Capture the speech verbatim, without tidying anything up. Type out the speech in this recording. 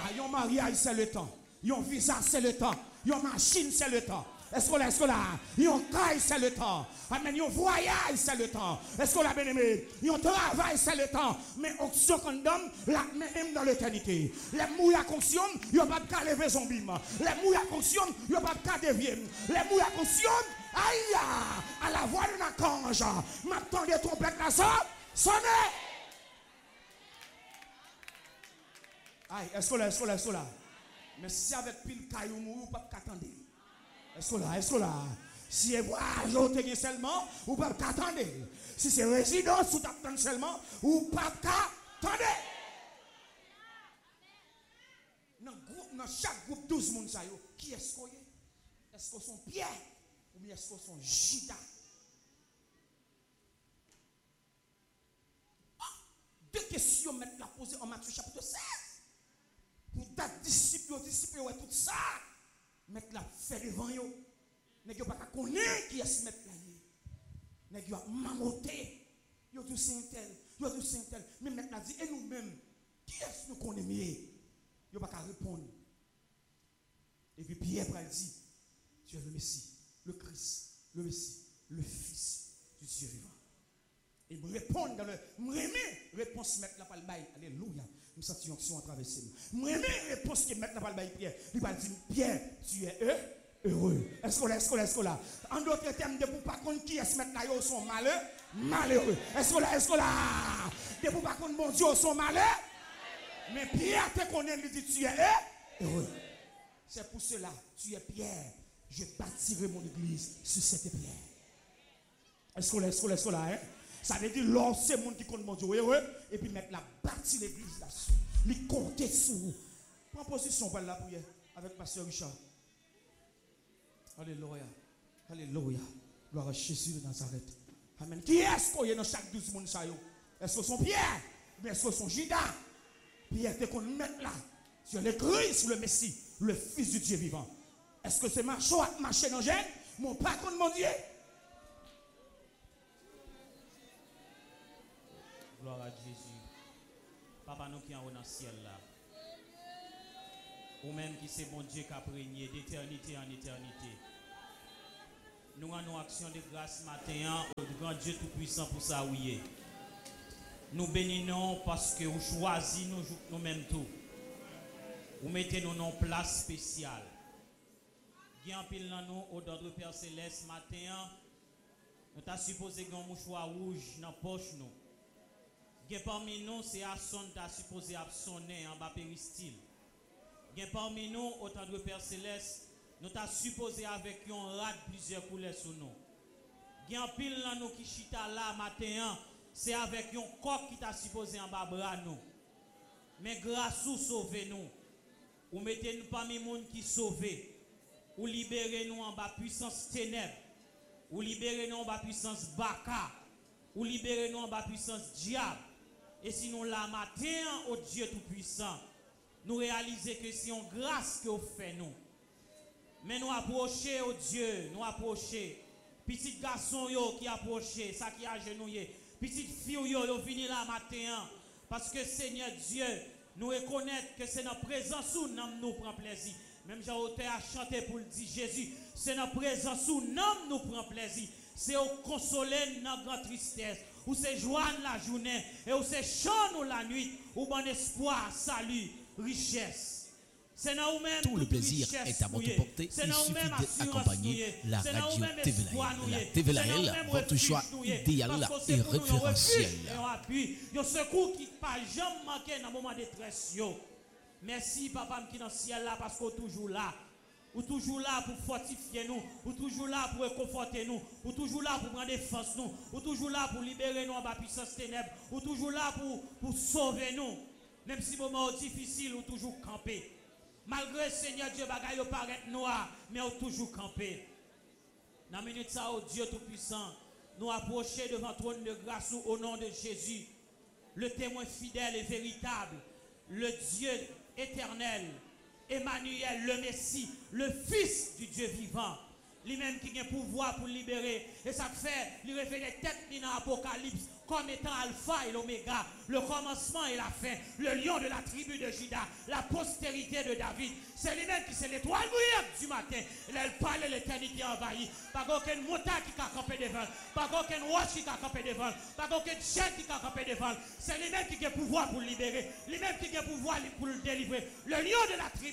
Yon mariage, c'est le temps. Yon visa, c'est le temps. Yon machine, c'est le temps. Est-ce qu'on l'a, est-ce qu'on l'a? Yon caille, c'est le temps. Amen. Yon voyage, c'est le temps. Est-ce qu'on l'a bien aimé? Yon travail, c'est le temps. Mais onction qu'on donne, la même dans l'éternité. Les mouilles conscients, yon pas de lever son bim. Les mouilles conscients, yon pas de dévier. Les mouilles conscients, aïe, à la voix d'un archange. Maintenant, des trompettes là, ça, sonnez. Aïe, est-ce qu'on l'a, est-ce qu'on l'a, est-ce qu'on l'a? Mais si avec pile caillou mou, pas qu'attendre. Est-ce que là, est-ce que là? Si c'est voyage seulement, ou pas qu'attendre. Si c'est résidence, ou t'attends seulement, ou pas qu'attendre. Dans groupe, dans chaque groupe, douze moun sa yo, qui est-ce qu'on est? Est-ce qu'on sont Pierre? Ou bien est-ce qu'on sont Judas? Deux questions mettent la posée en Matthieu chapitre seize. Pour ta disciple, disciple, ouais, tout ça. Mettre la fait devant yo. Nèg yo pas connaître qui est mettre là. Nèg yo mamoté. Yo tout c'est tel, yo tout c'est tel. Mais maintenant dit et nous-mêmes, qui est-ce nous connaît mieux? Yo pas répondre. Et puis Pierre va dire, tu es le Messie, le Christ, le Messie, le Fils du Dieu vivant. Et me répondre dans le me réponse mettre la parole bail. Alléluia. Nous sentions action à traverser. Me réponse qui mettre la parole bail Pierre. Il va dire Pierre, tu es heureux. Heureux. Est-ce qu'on là, est-ce qu'on là, est-ce qu'on là? En d'autres termes, de pour pas contre qui est-ce mettre là, ils sont malheureux, malheureux. Est-ce qu'on là, est-ce qu'on là? De pour pas contre mon Dieu, ils sont malheureux. Mais Pierre te connaît, il dit tu es heureux. C'est pour cela, tu es Pierre. Je bâtirai mon église sur cette pierre. Est-ce qu'on là, est-ce qu'on là, est-ce qu'on là, hein? Ça veut dire lancer les gens qui comptent mon Dieu heureux et puis mettre la bâtie l'église là-dessus. Les compter sur vous. Prends position pour la prière avec Pasteur Richard. Alléluia. Alléluia. Gloire à Jésus de Nazareth. Amen. Qui est-ce qu'il y a dans chaque douze monde ça yo? Est-ce que sont Pierre? Ou bien est-ce que sont Judas? Pierre te qu'on mettre là sur le Christ, le Messie, le Fils du Dieu vivant. Est-ce que c'est marché à marcher dans Jean? Mon patron mon Dieu. Gloire à Jésus. Papa, nous qui en haut dans le ciel là. Ou même qui c'est bon Dieu qui a régné d'éternité en éternité. Nous rendons action de grâce matin au grand Dieu Tout-Puissant pour ça oui. Nous bénissons parce que vous choisissez nous nous-mêmes tout. Vous mettez nous en place spéciale. Qui en pile dans nous au d'ordre Père Céleste matin. Nous t'a supposé qu'on mouchoir rouge dans poche nous. Gen parmi nous, c'est Asson qui a supposé sonner en bas péristyle. Gen parmi nous, autant de Père Céleste, nous t'a supposé avec un rat plusieurs couleurs sur nous. Gen pile dans nous qui chita là matin, c'est avec un coq qui t'a supposé en bas bras nous. Mais grâce ou sauver nous, ou mettez nous parmi les gens qui sauvés, ou libérez nous en bas puissance ténèbres, ou libérez nous en bas puissance baka, ou libérez nous en bas puissance diable. Et si nous la matin au Dieu Tout-Puissant, nous réalisons que c'est une grâce que vous faites nous. Mais nous approcher au Dieu, nous approcher. Petit garçon yo qui approché, ça qui a genouillé. Petite fille yo, yo vini là matin. Parce que Seigneur Dieu, nous reconnaissons que c'est notre présence où nous nous prend plaisir. Même Jean-Auteur a chanté pour le dire Jésus, c'est notre présence où nous nous prend plaisir. C'est au consoler notre grande tristesse. Ou c'est joindre la journée et ou c'est chanter la nuit ou bon espoir, salut, richesse. C'est dans nous-mêmes tout le plaisir est à votre portée. Il suffit d'accompagner la radio T V L. La T V L, votre choix idéal et référentiel. Il y a un secours qui pas jamais manqué dans le moment de détresse. Merci papa qui est dans le ciel là parce qu'on est toujours là. Ou toujours là pour fortifier nous, ou toujours là pour réconforter nous, ou toujours là pour prendre défense nous, ou toujours là pour libérer nous en bas puissance ténèbres, ou toujours là pour, pour sauver nous. Même si moment difficile, ou toujours camper. Malgré Seigneur Dieu bagaille paraît noir, mais ou toujours camper. Dans la minute ça, oh Dieu Tout-Puissant, nous approcher devant le trône de grâce au nom de Jésus, le témoin fidèle et véritable, le Dieu éternel, Emmanuel, le Messie, le Fils du Dieu vivant. Lui-même qui a pouvoir pour libérer. Et ça fait, lui révéler tête dans l'Apocalypse comme étant Alpha et l'Oméga, le commencement et la fin, le lion de la tribu de Juda, la postérité de David. C'est lui-même qui c'est l'étoile brillante du matin. Elle parle de l'éternité envahie. Pas aucune montagne qui a campé devant. Pas aucune roche qui a campé devant. Pas aucune chaîne qui a campé devant. C'est lui-même qui a pouvoir pour libérer. Lui-même qui a pouvoir pour le délivrer. Le lion de la tribu.